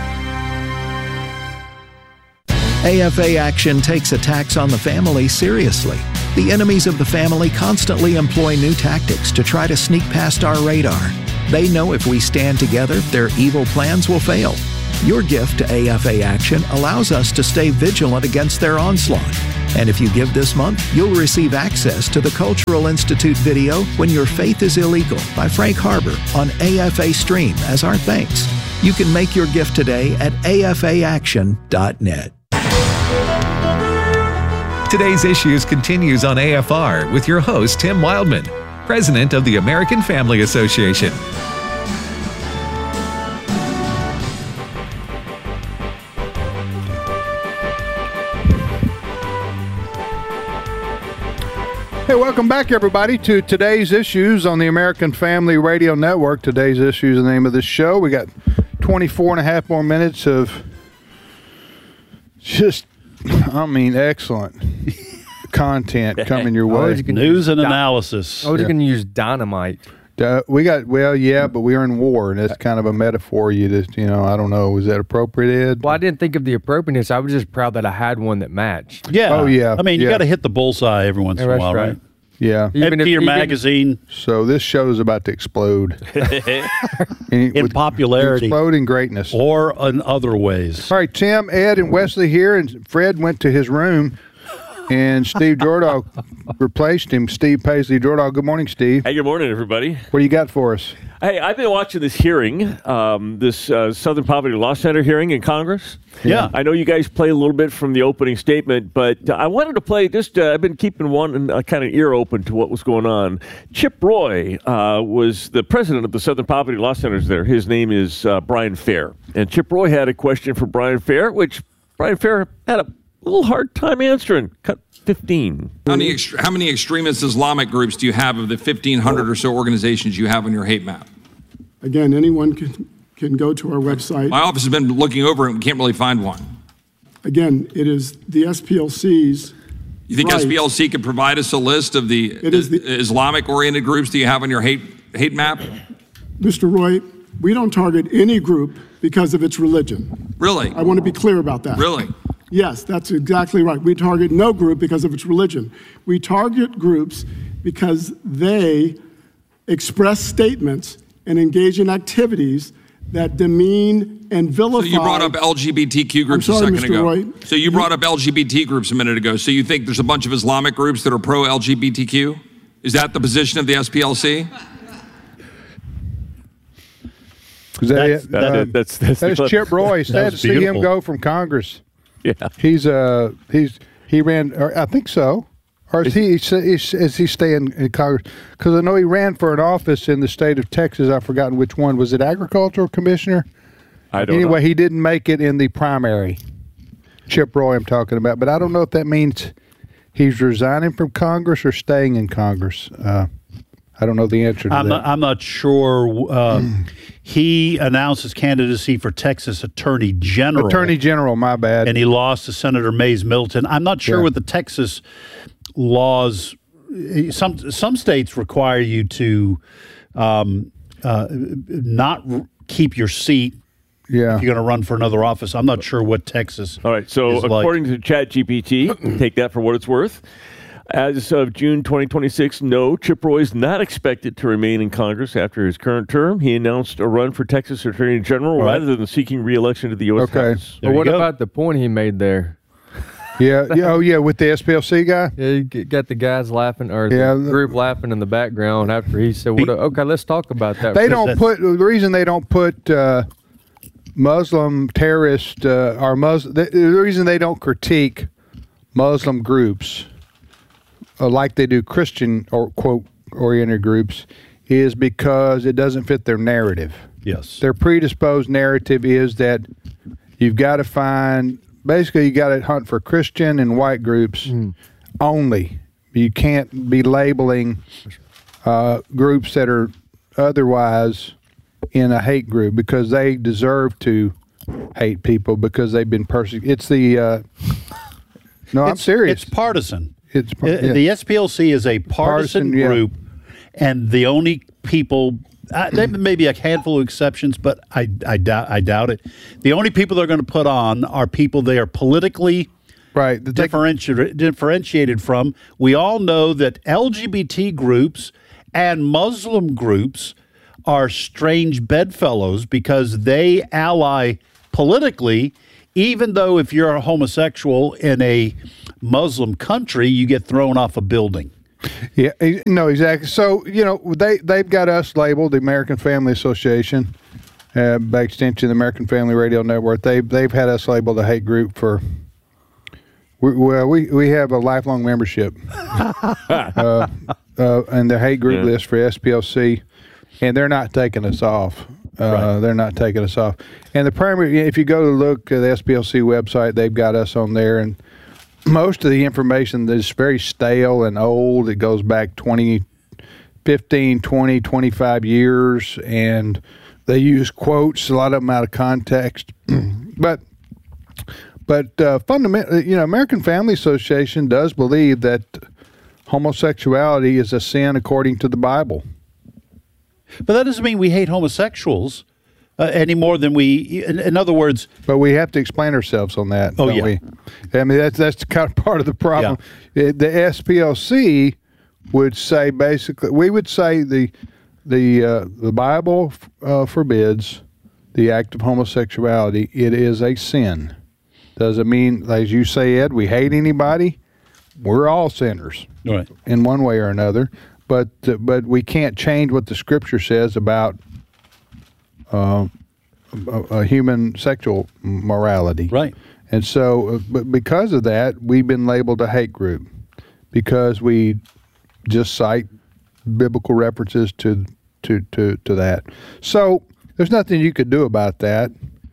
A F A Action takes attacks on the family seriously. The enemies of the family constantly employ new tactics to try to sneak past our radar. They know if we stand together, their evil plans will fail. Your gift to A F A Action allows us to stay vigilant against their onslaught. And if you give this month, you'll receive access to the Cultural Institute video When Your Faith is Illegal by Frank Harbor on A F A Stream as our thanks. You can make your gift today at A F A action dot net. Today's Issues continues on A F R with your host, Tim Wildman, President of the American Family Association. Hey, welcome back, everybody, to Today's Issues on the American Family Radio Network. Today's Issues is the name of this show. We got twenty-four and a half more minutes of just, I mean, excellent content coming your way. News and analysis. I was going to use dynamite. Uh, we got, well, yeah, but we are in war, and that's kind of a metaphor. You just, you know, I don't know. Was that appropriate, Ed? Well, I didn't think of the appropriateness. I was just proud that I had one that matched. Yeah. Oh, yeah. I mean, you yeah. got to hit the bullseye every once Yeah, in a that's while, right. right? Yeah. Even Empty your even- magazine. So this show is about to explode. in In popularity. Exploding greatness. Or in other ways. All right, Tim, Ed, and Wesley here, and Fred went to his room, and Steve Jordahl replaced him. Steve Paisley Jordahl. Good morning, Steve. Hey, good morning, everybody. What do you got for us? Hey, I've been watching this hearing, um, this uh, Southern Poverty Law Center hearing in Congress. Yeah. I know you guys played a little bit from the opening statement, but uh, I wanted to play just, uh, I've been keeping one uh, kind of ear open to what was going on. Chip Roy uh, was the president of the Southern Poverty Law Centers there. His name is uh, Brian Fair. And Chip Roy had a question for Brian Fair, which Brian Fair had a little hard time answering. Cut fifteen. How many, ext- how many extremist Islamic groups do you have of the fifteen hundred or so organizations you have on your hate map? Again, anyone can, can go to our website. My office has been looking over it and we can't really find one. Again, it is the S P L C's. You think right. S P L C could provide us a list of the, It is the- Islamic-oriented groups that you have on your hate hate map? Mister Roy, we don't target any group because of its religion. Really? I want to be clear about that. Really? Yes, that's exactly right. We target no group because of its religion. We target groups because they express statements and engage in activities that demean and vilify. So you brought up L G B T Q groups I'm sorry, a second Mister ago. Roy. So you brought up L G B T groups a minute ago. So you think there's a bunch of Islamic groups that are pro-L G B T Q? Is that the position of the S P L C? Is that That's- it? that's Uh, it. That's- that's that is the- Chip Roy. That Sad was to see him beautiful. go from Congress. Yeah. He's uh he's he ran. Or I think so. Or is he is, is he staying in Congress? Because I know he ran for an office in the state of Texas. I've forgotten which one. Was it agricultural commissioner? I don't anyway, know. he didn't make it in the primary. Chip Roy, I'm talking about, but I don't know if that means he's resigning from Congress or staying in Congress. Uh, I don't know the answer to I'm that. not, I'm not sure. Uh, he announced his candidacy for Texas Attorney General. Attorney General, my bad. And he lost to Senator Mays Middleton. I'm not sure Yeah. what the Texas laws. Some some states require you to um, uh, not r- keep your seat. Yeah. If you're going to run for another office, I'm not sure what Texas. All right. So is like. according to ChatGPT, take that for what it's worth. As of June twenty twenty-six, no, Chip Roy is not expected to remain in Congress after his current term. He announced a run for Texas Attorney General Right. rather than seeking re-election to the U S Okay. House. But what about the point he made there? Yeah, yeah, oh yeah, with the S P L C guy. Yeah, you g- got the guys laughing, or Yeah, the the- group laughing in the background after he said, "What? Okay, let's talk about that." They for a don't second." put the reason they don't put uh, Muslim terrorist uh, or Muslim. The, the reason they don't critique Muslim groups uh, like they do Christian or quote oriented groups is because it doesn't fit their narrative. Yes, their predisposed narrative is that you've got to find. Basically, you got to hunt for Christian and white groups only. You can't be labeling uh, groups that are otherwise in a hate group because they deserve to hate people because they've been persecuted. It's the uh, no, I'm It's- serious. It's partisan. It's par- Uh, yeah. The S P L C is a partisan, Partisan, yeah. group, and the only people. Uh, there may be a handful of exceptions, but I, I doubt I doubt it. The only people they're going to put on are people they are politically right differentiated differentiated from. We all know that L G B T groups and Muslim groups are strange bedfellows because they ally politically, even though if you're a homosexual in a Muslim country, you get thrown off a building. Yeah, eh, no, exactly. So, you know, they, they've got us labeled the American Family Association, uh, by extension, the American Family Radio Network. They've, they've had us labeled a hate group for, we, well, we, we have a lifelong membership uh, uh, and the hate group Yeah. list for S P L C, and they're not taking us off. Uh, Right. They're not taking us off. And the primary, if you go to look at the S P L C website, they've got us on there, and most of the information is very stale and old. It goes back twenty, fifteen, twenty, twenty-five years, and they use quotes, a lot of them out of context. but but uh, fundamentally, you know, American Family Association does believe that homosexuality is a sin according to the Bible. But that doesn't mean we hate homosexuals uh, any more than we. In, in other words, but we have to explain ourselves on that. Oh, don't yeah. we? I mean, that's that's kind of part of the problem. Uh, The S P L C would say basically, we would say the the uh, the Bible uh, forbids the act of homosexuality. It is a sin. Doesn't mean, as you say, Ed, we hate anybody. We're all sinners, right, in one way or another. But uh, but we can't change what the Scripture says about uh, a, a human sexual morality. Right. And so, uh, but because of that, we've been labeled a hate group because we just cite biblical references to to to to that. So there's nothing you could do about that.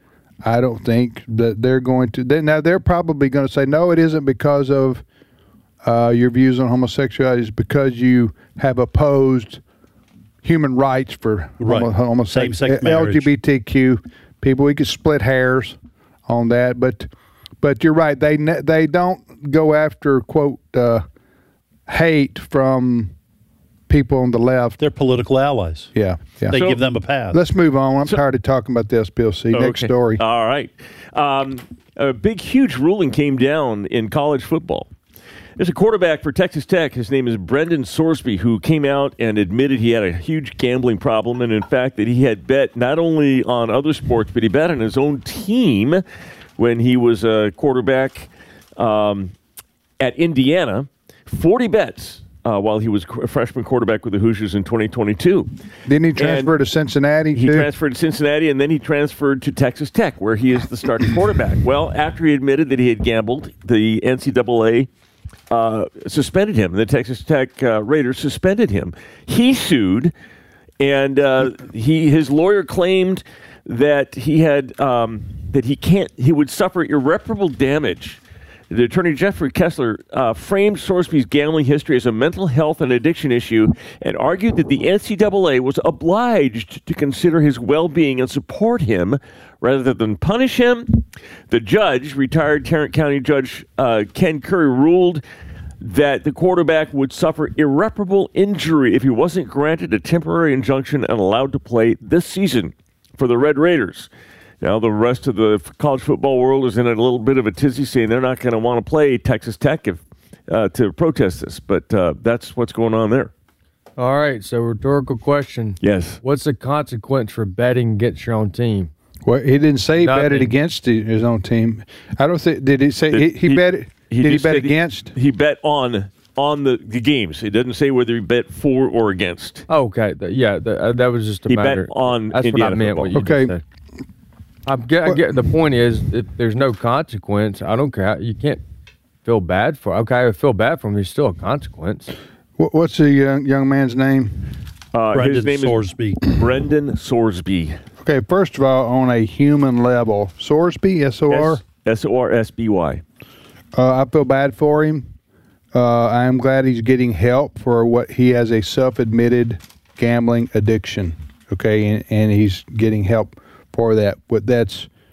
I don't think that they're going to. They, now they're probably going to say, no, it isn't because of uh, your views on homosexuality. It's because you have opposed human rights for Right. homo, homosexual Same-sex marriage. L G B T Q people. We could split hairs on that, but but you're right. They ne- they don't go after quote uh, hate from people on the left. They're political allies. Yeah, yeah. They So- give them a pass. Let's move on. I'm tired of talking about the S P L C. Next Okay. story. All right. Um, a big, huge ruling came down in college football. There's a quarterback for Texas Tech. His name is Brendan Sorsby, who came out and admitted he had a huge gambling problem, and in fact that he had bet not only on other sports, but he bet on his own team when he was a quarterback um, at Indiana. forty bets uh, while he was a freshman quarterback with the Hoosiers in twenty twenty-two. Didn't he transfer to Cincinnati? He too? transferred to Cincinnati, and then he transferred to Texas Tech, where he is the starting quarterback. Well, after he admitted that he had gambled, the N C double A uh, suspended him. The Texas Tech uh, Raiders suspended him. He sued, and uh, he his lawyer claimed that he had um, that he can't he would suffer irreparable damage. The attorney Jeffrey Kessler uh, framed Sorsby's gambling history as a mental health and addiction issue and argued that the N C double A was obliged to consider his well-being and support him rather than punish him. The judge, retired Tarrant County Judge uh, Ken Curry, ruled that the quarterback would suffer irreparable injury if he wasn't granted a temporary injunction and allowed to play this season for the Red Raiders. Now, the rest of the college football world is in a little bit of a tizzy, saying they're not going to want to play Texas Tech if, uh, to protest this. But uh, that's what's going on there. All right, so rhetorical question. Yes. What's the consequence for betting against your own team? Well, he didn't say he Nothing. betted against the- his own team. I don't think. Did he say he, he, He- bet? Did he just bet said against? He, he bet on on the, the games. It doesn't say whether he bet for or against. Oh, okay, th- yeah, th- uh, that was just a He bet matter. on That's Indiana what I meant. football. What you Okay. just said. I get, I get. The point is, if there's no consequence, I don't care. You can't feel bad for. Okay, I feel bad for him. There's still a consequence. What, what's the young, young man's name? Uh, Brendan his name Sorsby. is Brendan Sorsby. Okay, first of all, on a human level, Sorsby, S O R. S O R S B Y. Uh, I feel bad for him. Uh, I am glad he's getting help for what he has a self-admitted gambling addiction. Okay, and, and he's getting help for that. But that's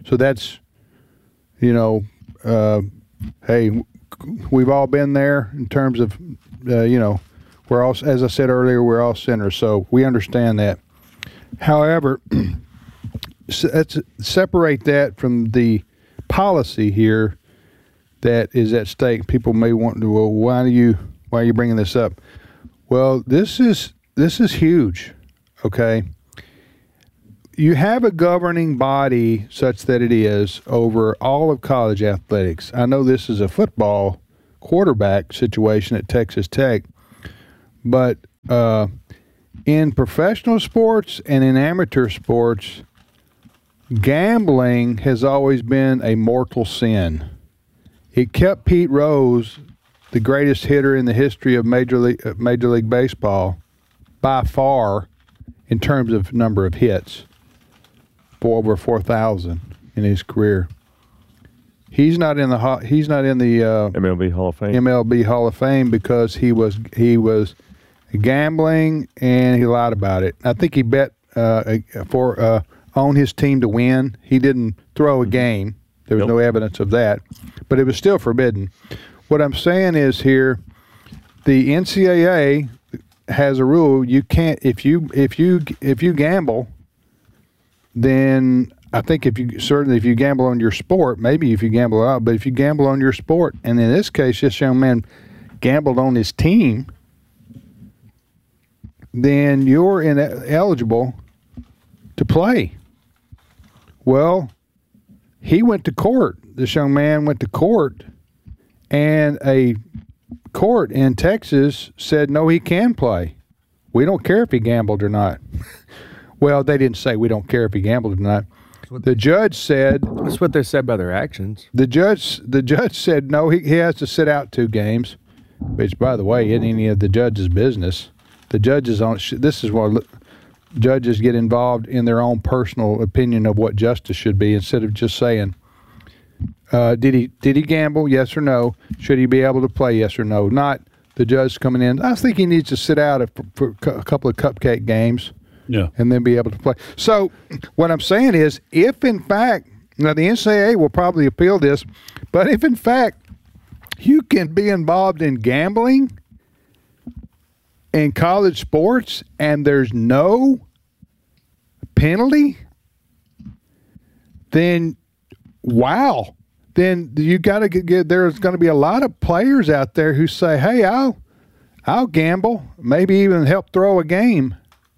So that's, you know, uh, hey, we've all been there in terms of, uh, you know, we're all, as I said earlier, we're all sinners, so we understand that. However, let's separate that from the policy here that is at stake. People may want to, well, why do you, why are you bringing this up? Well, this is this is huge, okay? You have a governing body such that it is over all of college athletics. I know this is a football quarterback situation at Texas Tech, but uh, in professional sports and in amateur sports, gambling has always been a mortal sin. It kept Pete Rose, the greatest hitter in the history of Major League, uh, Major League Baseball, by far in terms of number of hits, for over four thousand in his career. He's not in the he's not in the uh, M L B Hall of Fame. M L B Hall of Fame because he was he was gambling and he lied about it. I think he bet uh, for uh, on his team to win. He didn't throw a game. There was nope. no evidence of that, but it was still forbidden. What I'm saying is here, the N C double A has a rule: you can't if you if you if you gamble, then I think if you certainly if you gamble on your sport, maybe if you gamble out, but if you gamble on your sport, and in this case, this young man gambled on his team, then you're ineligible to play. Well, he went to court. This young man went to court, and a court in Texas said, no, he can play. We don't care if he gambled or not. Well, they didn't say we don't care if he gambled or not. The judge said... That's what they said by their actions. The judge the judge said, no, he, he has to sit out two games, which, by the way, isn't any of the judge's business. The judges on this is what judges get involved in their own personal opinion of what justice should be instead of just saying, uh, did he did he gamble? Yes or no? Should he be able to play? Yes or no? Not the judge coming in. I think he needs to sit out for, for a couple of cupcake games, yeah, and then be able to play. So what I'm saying is, if in fact, now the N C double A will probably appeal this, but if in fact you can be involved in gambling in college sports and there's no penalty, then wow, then you got to get, there's going to be a lot of players out there who say, hey, I'll, I'll gamble, maybe even help throw a game.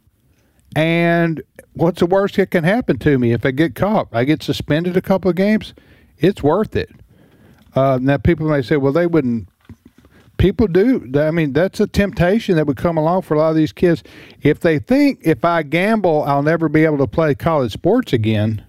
And what's the worst that can happen to me if I get caught? I get suspended a couple of games. It's worth it. Uh, now people may say, well, they wouldn't. People do. I mean, that's a temptation that would come along for a lot of these kids. If they think if I gamble, I'll never be able to play college sports again,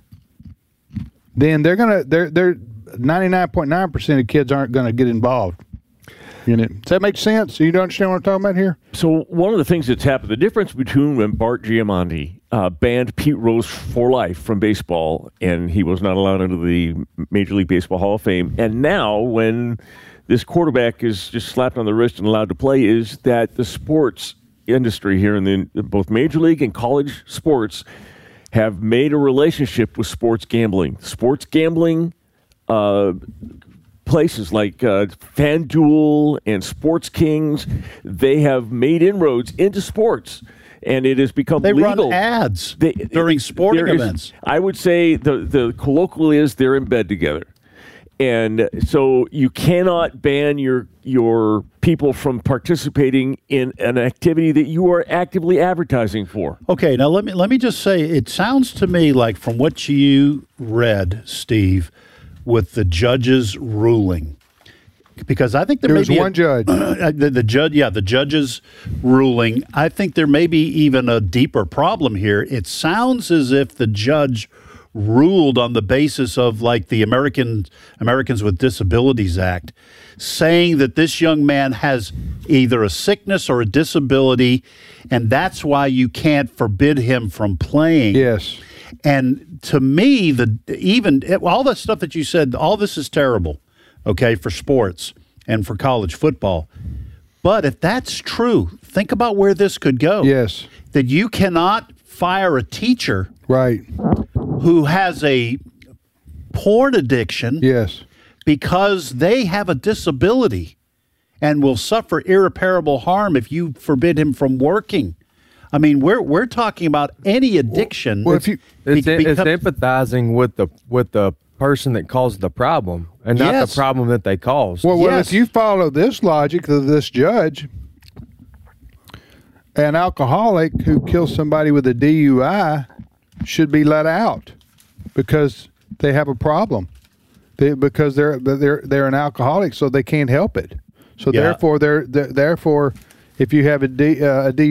then they're gonna. They're they're ninety-nine point nine percent of kids aren't going to get involved in it. Does that make sense? You don't understand what I'm talking about here? So one of the things that's happened, the difference between when Bart Giamatti uh, banned Pete Rose for life from baseball, and he was not allowed into the Major League Baseball Hall of Fame, and now when this quarterback is just slapped on the wrist and allowed to play, is that the sports industry here in the both Major League and college sports have made a relationship with sports gambling. Sports gambling uh, places like uh, FanDuel and Sports Kings, they have made inroads into sports, and it has become they legal. Run ads they, during sporting is, events. I would say the, the colloquial is they're in bed together. And so you cannot ban your your people from participating in an activity that you are actively advertising for. Okay, now let me let me just say, it sounds to me like from what you read, Steve, with the judge's ruling, because I think there, there may be one a, judge, the, the judge, yeah, the judge's ruling. I think there may be even a deeper problem here. It sounds as if the judge ruled on the basis of like the American Americans with Disabilities Act, saying that this young man has either a sickness or a disability, and that's why you can't forbid him from playing. Yes. And to me, the even all the stuff that you said, all this is terrible, okay, for sports and for college football. But if that's true, think about where this could go. Yes. That you cannot fire a teacher, right, who has a porn addiction. Yes. Because they have a disability and will suffer irreparable harm if you forbid him from working. I mean, we're we're talking about any addiction. Well, if you, it's, be, it's empathizing with the with the person that caused the problem and not Yes. the problem that they caused. Well, well, Yes. if you follow this logic of this judge, an alcoholic who kills somebody with a D U I should be let out because they have a problem. They, because they're they're they're an alcoholic, so they can't help it. So Yeah. therefore, they're, they're therefore, if you have a D, uh, a D